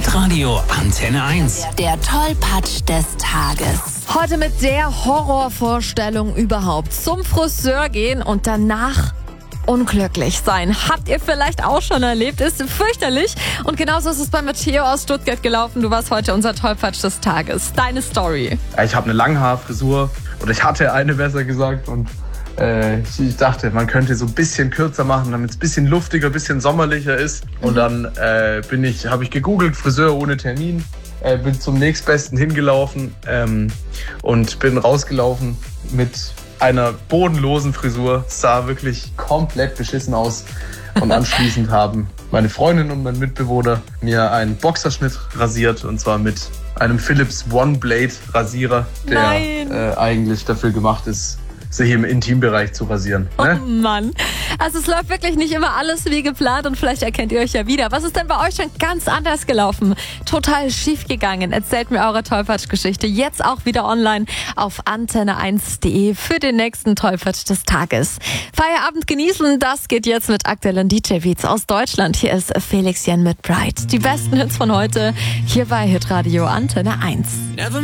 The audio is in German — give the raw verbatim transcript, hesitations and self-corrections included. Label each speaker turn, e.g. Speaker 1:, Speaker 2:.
Speaker 1: Hitradio Antenne eins.
Speaker 2: Der Tollpatsch des Tages.
Speaker 3: Heute mit der Horrorvorstellung überhaupt. Zum Friseur gehen und danach unglücklich sein. Habt ihr vielleicht auch schon erlebt? Ist fürchterlich. Und genauso ist es bei Matteo aus Stuttgart gelaufen. Du warst heute unser Tollpatsch des Tages. Deine Story.
Speaker 4: Ich habe eine Langhaarfrisur oder ich hatte eine, besser gesagt, und äh, ich dachte, man könnte so ein bisschen kürzer machen, damit es ein bisschen luftiger, ein bisschen sommerlicher ist. Und dann äh, bin ich, habe ich gegoogelt, Friseur ohne Termin, äh, bin zum nächstbesten hingelaufen ähm, und bin rausgelaufen mit einer bodenlosen Frisur. Sah wirklich komplett beschissen aus. Und anschließend haben meine Freundin und mein Mitbewohner mir einen Boxerschnitt rasiert, und zwar mit einem Philips One Blade Rasierer, der äh, eigentlich dafür gemacht ist, sich im Intimbereich zu rasieren. Ne?
Speaker 3: Oh Mann. Also es läuft wirklich nicht immer alles wie geplant und vielleicht erkennt ihr euch ja wieder. Was ist denn bei euch schon ganz anders gelaufen? Total schief gegangen? Erzählt mir eure Tollpatsch-Geschichte jetzt auch wieder online auf antenne eins punkt de für den nächsten Tollpatsch des Tages. Feierabend genießen, das geht jetzt mit aktuellen D J-Beats aus Deutschland. Hier ist Felix Jen mit Bright. Die besten Hits von heute hier bei Hitradio Antenne eins.